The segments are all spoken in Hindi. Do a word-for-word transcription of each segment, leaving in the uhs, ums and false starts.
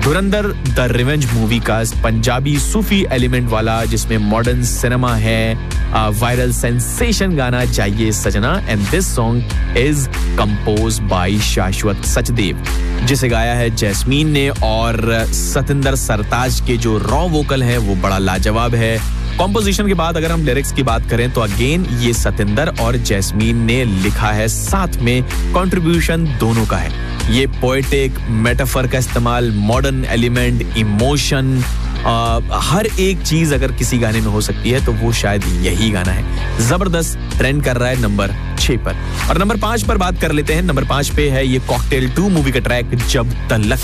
धुरंधर द रिवेंज मूवी का पंजाबी सूफी एलिमेंट वाला, जिसमें मॉडर्न सिनेमा है, वायरल सेंसेशन गाना चाहिए सजना, and this song is compose bye शाश्वत सचदेव, जिसे गाया है जैस्मीन ने, और सतिंदर सरताज के जो रॉ वोकल है वो बड़ा लाजवाब है। कॉम्पोजिशन के बाद अगर हम लिरिक्स की बात करें तो अगेन ये सतिंदर और जैस्मीन ने लिखा है, साथ में कंट्रीब्यूशन दोनों का है। ये पोएटिक मेटाफर का इस्तेमाल, मॉडर्न एलिमेंट, इमोशन, हर एक चीज अगर किसी गाने में हो सकती है तो वो शायद यही गाना है। जबरदस्त ट्रेंड कर रहा है नंबर छह पर। और नंबर पांच पर बात कर लेते हैं। नंबर पांच पे है ये कॉकटेल टू मूवी का ट्रैक जब तलक।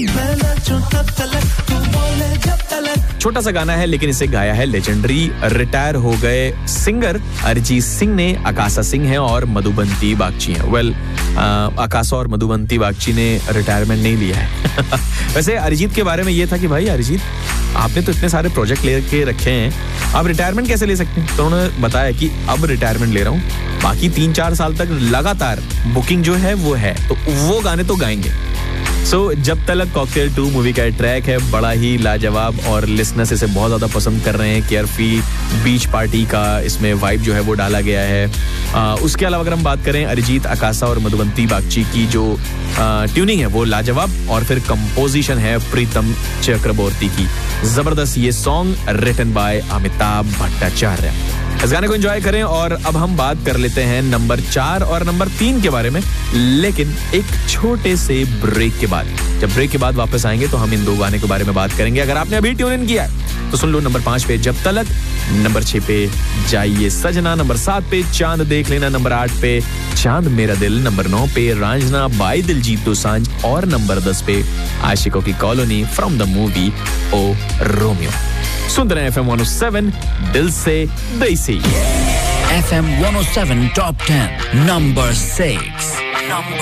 छोटा सा गाना है लेकिन इसे गाया है लेजेंडरी रिटायर हो गए सिंगर अरिजीत सिंह ने। आकाशा सिंह है और मधुबंती बागची है। वेल well, आकाशा और मधुबंती बागची ने रिटायरमेंट नहीं लिया है। वैसे अरिजीत के बारे में ये था कि भाई अरिजीत, आपने तो इतने सारे प्रोजेक्ट लेके रखे हैं, आप रिटायरमेंट कैसे ले सकते हैं? तो उन्होंने बताया कि अब रिटायरमेंट ले रहा हूँ, बाकी तीन चार साल तक लगातार बुकिंग जो है वो है, तो वो गाने तो गाएंगे। सो so, जब तलक कॉकटेल टू मूवी का ट्रैक है, बड़ा ही लाजवाब, और लिसनर्स इसे बहुत ज्यादा पसंद कर रहे हैं। केयरफ्री बीच पार्टी का इसमें वाइब जो है वो डाला गया है। आ, उसके अलावा अगर हम बात करें अरिजीत, आकाशा और मधुबंती बागची की जो आ, ट्यूनिंग है वो लाजवाब, और फिर कंपोजिशन है प्रीतम चक्रवर्ती की। जबरदस्त ये song written by Amitabh Bhattacharya. इस गाने को एंजॉय करें। और अब हम बात कर लेते हैं नंबर चार और नंबर तीन के बारे में, लेकिन एक छोटे से ब्रेक के बाद। जब ब्रेक के बाद वापस आएंगे तो हम इन दो गाने के बारे में बात करेंगे। अगर आपने अभी ट्यून इन किया तो सुन लो। नंबर पांच पे जब तलक, नंबर छह पे जाइए सजना, नंबर सात पे चांद देख लेना, नंबर आठ पे चांद मेरा दिल, नंबर नौ पे रांझना बाय दिलजीत दोसांझ, और नंबर दस पे आशिकों की colony from the movie O Romeo. सुनते रहे F M one O seven, दिल से देसी। F M one O seven top ten, number six. Number